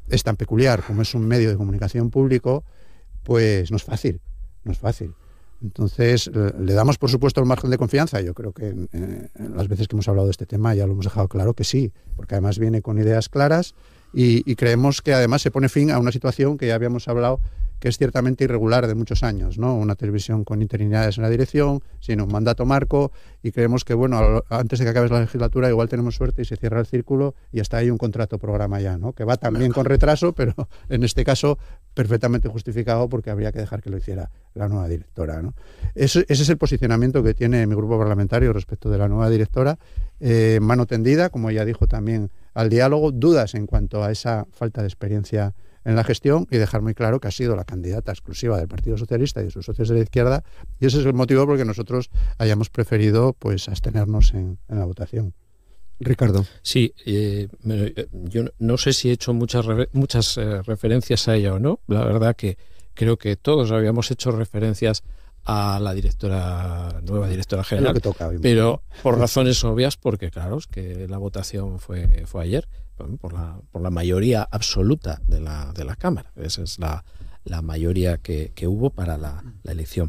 es tan peculiar como es un medio de comunicación público, pues no es fácil. Entonces, le damos, por supuesto, el margen de confianza. Yo creo que en las veces que hemos hablado de este tema ya lo hemos dejado claro que sí, porque además viene con ideas claras y creemos que además se pone fin a una situación que ya habíamos hablado, que es ciertamente irregular de muchos años, ¿no? Una televisión con interinidades en la dirección, sin un mandato marco, y creemos que, bueno, antes de que acabe la legislatura igual tenemos suerte y se cierra el círculo y hasta hay un contrato programa ya, ¿no? Que va también con retraso, pero en este caso perfectamente justificado porque habría que dejar que lo hiciera la nueva directora, ¿no? Ese es el posicionamiento que tiene mi grupo parlamentario respecto de la nueva directora. Mano tendida, como ella dijo también, al diálogo, dudas en cuanto a esa falta de experiencia en la gestión y dejar muy claro que ha sido la candidata exclusiva del Partido Socialista y de sus socios de la izquierda, y ese es el motivo por el que nosotros hayamos preferido abstenernos en la votación. Ricardo. Sí, yo no sé si he hecho muchas referencias a ella o no. La verdad que creo que todos habíamos hecho referencias a la nueva directora general, es lo que toca, pero por razones obvias, porque claro, es que la votación fue ayer, por la mayoría absoluta de la Cámara. Esa es la mayoría que hubo para la elección.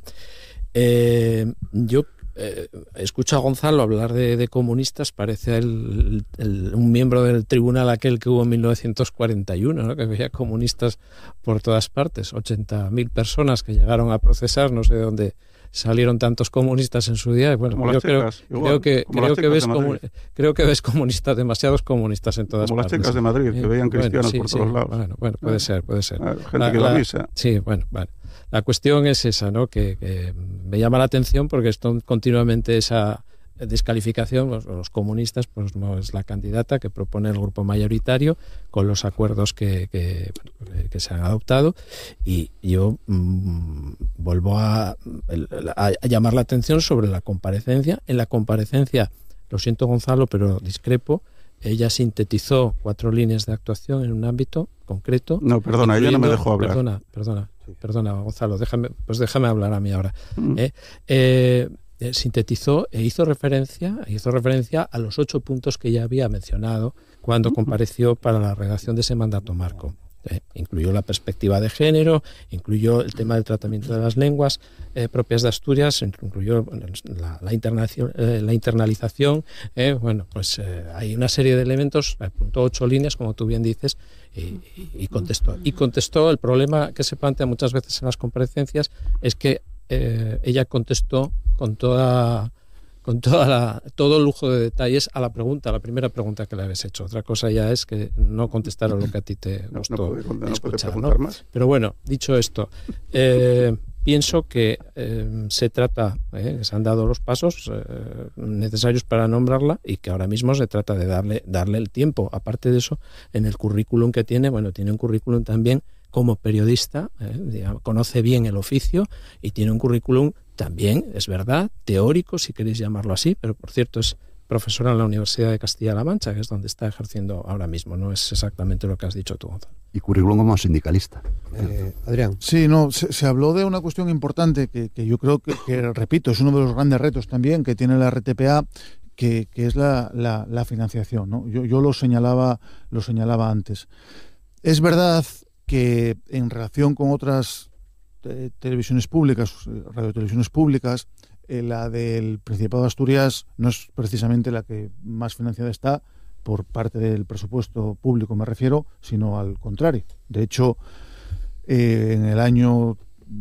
Yo escucho a Gonzalo hablar de comunistas, parece un miembro del tribunal aquel que hubo en 1941, ¿no? Que veía comunistas por todas partes, 80.000 personas que llegaron a procesar, no sé de dónde salieron tantos comunistas en su día. Y bueno, yo creo que ves comunistas, demasiados comunistas en todas partes. Como las checas de Madrid, que veían cristianos por todos lados. Bueno, puede ser. Gente que la misa. Sí, bueno. La cuestión es esa, ¿no? Que me llama la atención porque esto continuamente esa descalificación, los comunistas, pues no es la candidata que propone el grupo mayoritario con los acuerdos que se han adoptado, y yo vuelvo a llamar la atención sobre la comparecencia. En la comparecencia, lo siento Gonzalo, pero discrepo, ella sintetizó 4 líneas de actuación en un ámbito concreto. No, perdona, ella no me dejó hablar. Perdona, Gonzalo, déjame hablar a mí ahora. Sintetizó e hizo referencia a los 8 puntos que ya había mencionado cuando compareció para la redacción de ese mandato marco. Incluyó la perspectiva de género, incluyó el tema del tratamiento de las lenguas propias de Asturias, incluyó la internalización. Hay una serie de elementos, apuntó 8 líneas, como tú bien dices, y contestó. Y contestó. El problema que se plantea muchas veces en las comparecencias es que ella contestó con todo lujo de detalles a la primera pregunta que le habías hecho. Otra cosa ya es que no contestaron lo que a ti te gustó escuchar, ¿no? Pero bueno, dicho esto, pienso que se trata, se han dado los pasos necesarios para nombrarla, y que ahora mismo se trata de darle el tiempo. Aparte de eso, en el currículum que tiene un currículum también como periodista, conoce bien el oficio y tiene un currículum también, es verdad, teórico, si queréis llamarlo así, pero por cierto es profesora en la Universidad de Castilla-La Mancha, que es donde está ejerciendo ahora mismo. No es exactamente lo que has dicho tú, Gonzalo. Y currículum como sindicalista. Adrián. Sí, no, se habló de una cuestión importante que yo creo que, repito, es uno de los grandes retos también que tiene la RTPA, que es la financiación, ¿no? Yo lo señalaba antes. Es verdad que en relación con otras televisiones públicas, radiotelevisiones públicas, la del Principado de Asturias no es precisamente la que más financiada está por parte del presupuesto público, me refiero, sino al contrario. De hecho, en el año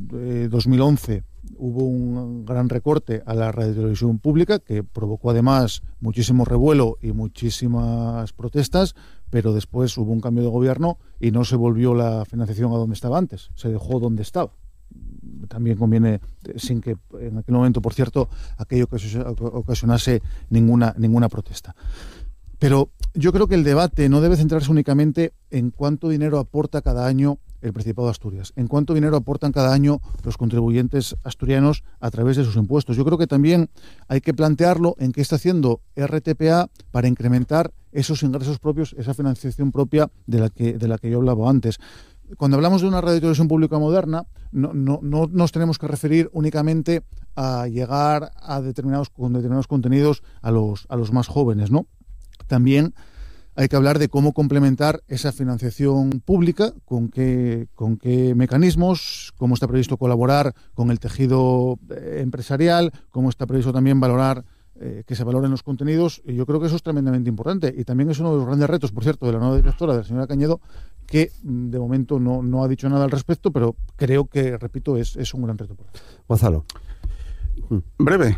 2011 hubo un gran recorte a la radiotelevisión pública que provocó además muchísimo revuelo y muchísimas protestas, pero después hubo un cambio de gobierno y no se volvió la financiación a donde estaba antes, se dejó donde estaba. También conviene, sin que en aquel momento, por cierto, aquello que ocasionase ninguna protesta. Pero yo creo que el debate no debe centrarse únicamente en cuánto dinero aporta cada año el Principado de Asturias, en cuánto dinero aportan cada año los contribuyentes asturianos a través de sus impuestos. Yo creo que también hay que plantearlo en qué está haciendo RTPA para incrementar esos ingresos propios, esa financiación propia de la que yo hablaba antes. Cuando hablamos de una radiotelevisión pública moderna, no nos tenemos que referir únicamente a llegar a determinados contenidos a los más jóvenes, ¿no? También hay que hablar de cómo complementar esa financiación pública, con qué mecanismos, cómo está previsto colaborar con el tejido empresarial, cómo está previsto también valorar que se valoren los contenidos, y yo creo que eso es tremendamente importante. Y también es uno de los grandes retos, por cierto, de la nueva directora, de la señora Cañedo, que de momento no ha dicho nada al respecto, pero creo que, repito, es un gran reto. Gonzalo. Breve.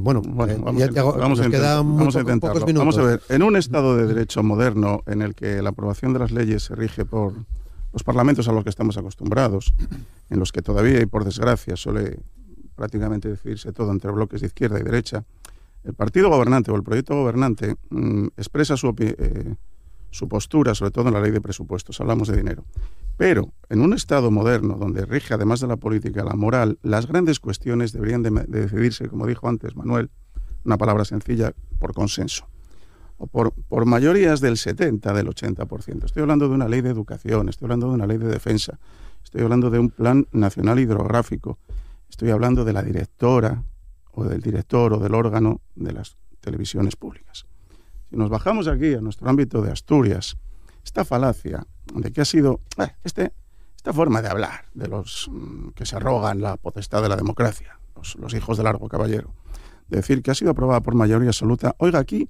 Vamos a intentarlo. Vamos a ver, en un Estado de Derecho moderno en el que la aprobación de las leyes se rige por los parlamentos a los que estamos acostumbrados, en los que todavía y por desgracia suele prácticamente decidirse todo entre bloques de izquierda y derecha, el partido gobernante o el proyecto gobernante expresa su postura, sobre todo en la ley de presupuestos, hablamos de dinero. Pero en un Estado moderno donde rige, además de la política, la moral, las grandes cuestiones deberían de decidirse, como dijo antes Manuel, una palabra sencilla, por consenso. O por mayorías del 70, del 80%. Estoy hablando de una ley de educación, estoy hablando de una ley de defensa, estoy hablando de un plan nacional hidrográfico, estoy hablando de la directora o del director o del órgano de las televisiones públicas. Si nos bajamos aquí a nuestro ámbito de Asturias, esta falacia de que ha sido esta forma de hablar de los que se arrogan la potestad de la democracia, los hijos del largo caballero, de decir que ha sido aprobada por mayoría absoluta. Oiga, aquí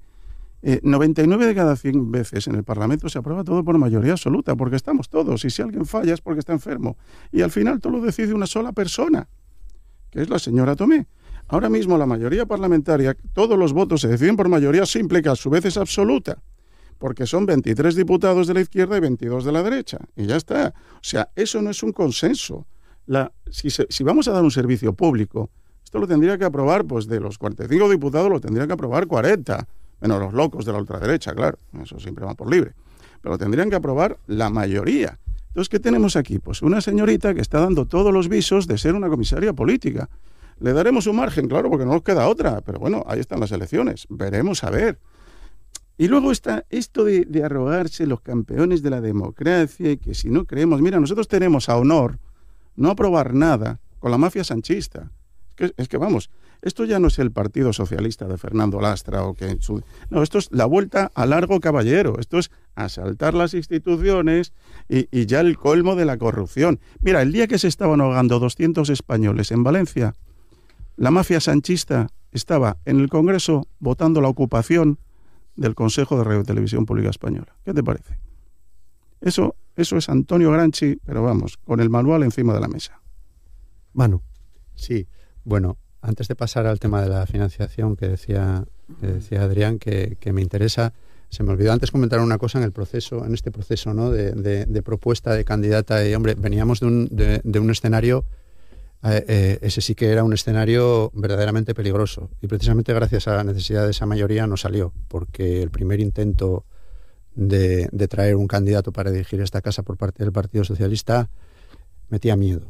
99 de cada 100 veces en el Parlamento se aprueba todo por mayoría absoluta, porque estamos todos, y si alguien falla es porque está enfermo, y al final todo lo decide una sola persona, que es la señora Tomé. Ahora mismo la mayoría parlamentaria, todos los votos se deciden por mayoría simple, que a su vez es absoluta, porque son 23 diputados de la izquierda y 22 de la derecha, y ya está. O sea, eso no es un consenso. Si vamos a dar un servicio público, esto lo tendría que aprobar, pues de los 45 diputados lo tendría que aprobar 40, menos los locos de la ultraderecha, claro, eso siempre va por libre, pero tendrían que aprobar la mayoría. Entonces, ¿qué tenemos aquí? Pues una señorita que está dando todos los visos de ser una comisaria política. Le daremos un margen, claro, porque no nos queda otra, pero bueno, ahí están las elecciones, veremos a ver. Y luego está esto de arrogarse los campeones de la democracia y que si no creemos... Mira, nosotros tenemos a honor no aprobar nada con la mafia sanchista. Es que vamos, esto ya no es el Partido Socialista de Fernando Lastra o que... No, esto es la vuelta a largo caballero, esto es asaltar las instituciones y ya el colmo de la corrupción. Mira, el día que se estaban ahogando 200 españoles en Valencia, la mafia sanchista estaba en el Congreso votando la ocupación del Consejo de Radio y Televisión Pública Española. ¿Qué te parece? Eso es Antonio Granchi, pero vamos, con el manual encima de la mesa. Manu. Sí, bueno, antes de pasar al tema de la financiación que decía Adrián, que me interesa, se me olvidó antes comentar una cosa en este proceso, ¿no? de propuesta de candidata. Y, hombre, veníamos de un escenario, ese sí que era un escenario verdaderamente peligroso. Y precisamente gracias a la necesidad de esa mayoría no salió, porque el primer intento de traer un candidato para dirigir esta casa por parte del Partido Socialista metía miedo.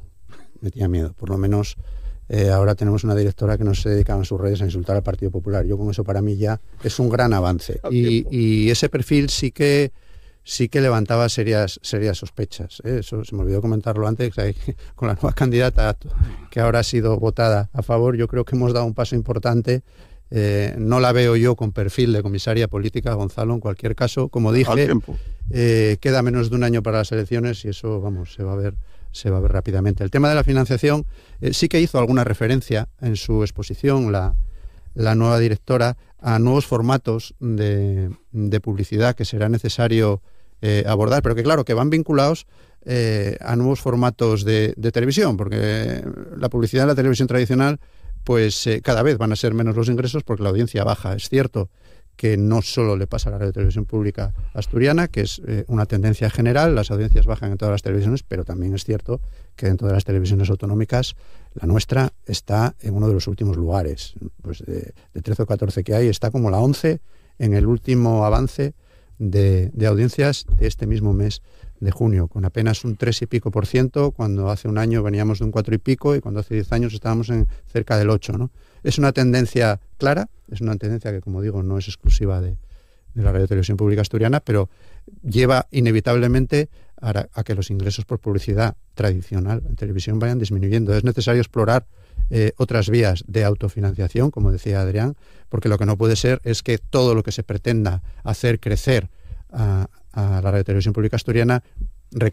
Por lo menos ahora tenemos una directora que no se dedica en sus redes a insultar al Partido Popular. Yo con eso para mí ya es un gran avance. Y ese perfil sí que levantaba serias sospechas. Eso se me olvidó comentarlo antes, con la nueva candidata que ahora ha sido votada a favor. Yo creo que hemos dado un paso importante. No la veo yo con perfil de comisaria política, Gonzalo, en cualquier caso. Como dije, queda menos de un año para las elecciones y eso, vamos, se va a ver rápidamente. El tema de la financiación sí que hizo alguna referencia en su exposición la nueva directora a nuevos formatos de publicidad que será necesario abordar, pero que claro, que van vinculados a nuevos formatos de televisión, porque la publicidad en la televisión tradicional, pues cada vez van a ser menos los ingresos porque la audiencia baja. Es cierto que no solo le pasa a la radio televisión pública asturiana, que es una tendencia general, las audiencias bajan en todas las televisiones, pero también es cierto que dentro de las televisiones autonómicas la nuestra está en uno de los últimos lugares, pues de 13 o 14 que hay, está como la 11 en el último avance de audiencias de este mismo mes de junio, con apenas un 3 y pico %, cuando hace un año veníamos de un 4 y pico y cuando hace 10 años estábamos en cerca del 8, ¿no? Es una tendencia clara, es una tendencia que, como digo, no es exclusiva de la radio televisión pública asturiana, pero lleva inevitablemente a que los ingresos por publicidad tradicional en televisión vayan disminuyendo. Es necesario explorar otras vías de autofinanciación, como decía Adrián, porque lo que no puede ser es que todo lo que se pretenda hacer crecer a la Radio Televisión Pública Asturiana